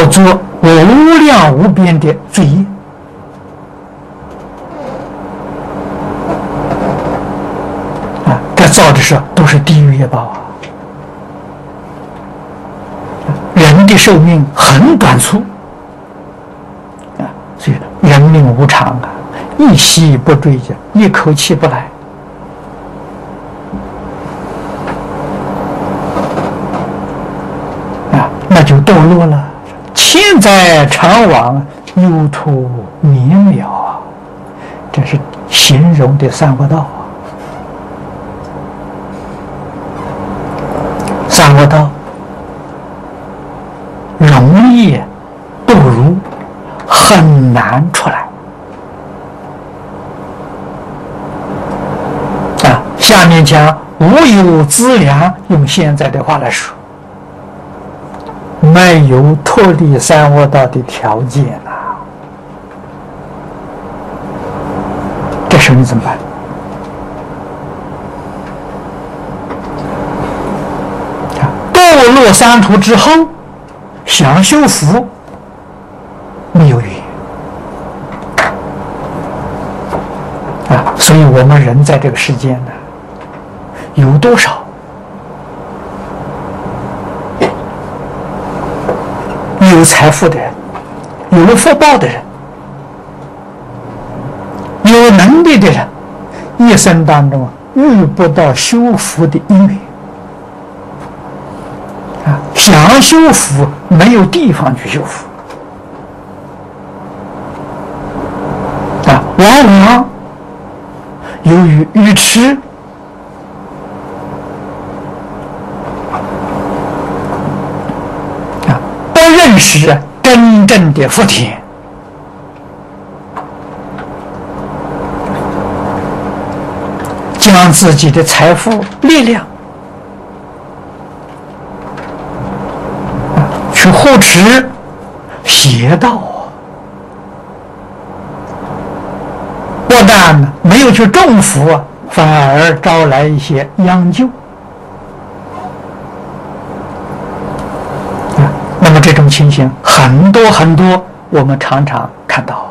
造作无量无边的罪业。这造的是都是地狱业报啊！人的寿命很短促所以人命无常啊，一息不追加，一口气不来那就堕落了。千载常往，忧途绵渺啊！这是形容的三恶道啊。三恶道容易堕入，很难出来下面讲无有资粮，用现在的话来说，没有脱离三恶道的条件这时候你怎么办？堕落三途之后，想修福没有语言所以我们人在这个世间呢，有多少有财富的人，有了福报的人，有能力的人，一生当中遇不到修福的因缘想修福没有地方去修福往往由于愚痴不认识真正的福田，将自己的财富力量去护持邪道不但没有去种福反而招来一些殃咎那么这种情形很多很多，我们常常看到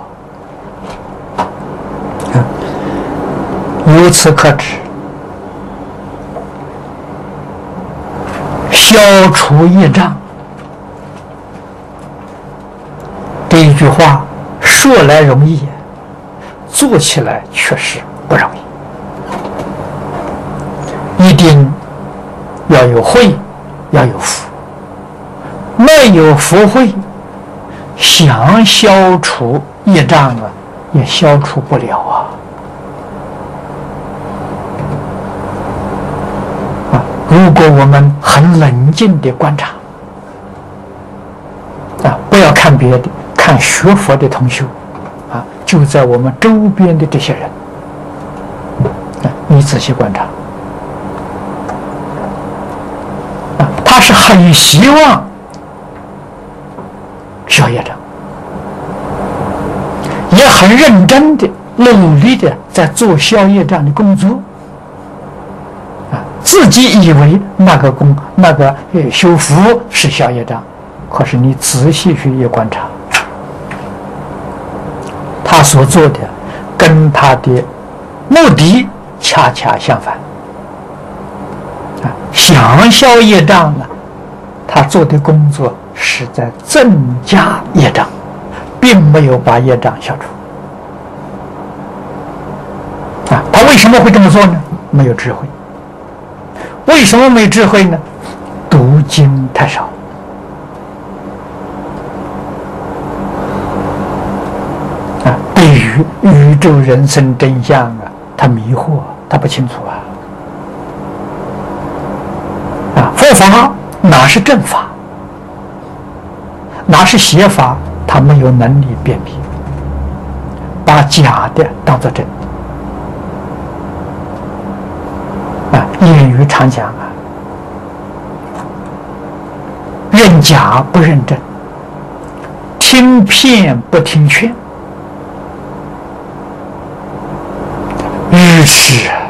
由此可知，消除业障这一句话说来容易，做起来确实不容易。一定要有慧，要有福。没有福慧，想消除业障也消除不了如果我们很冷静地观察不要看别的，看学佛的同修就在我们周边的这些人你仔细观察他是很希望消业障，也很认真的努力的在做消业障的工作自己以为那个修福是消业障，可是你仔细去一观察，他所做的跟他的目的恰恰相反想消业障他做的工作是在增加业障，并没有把业障消除他为什么会这么做呢？没有智慧。为什么没智慧呢？读经太少对于宇宙人生真相他迷惑，他不清楚佛法哪是正法，哪是邪法，他没有能力辨别，把假的当作真谚语常讲认假不认真，听骗不听劝，愚痴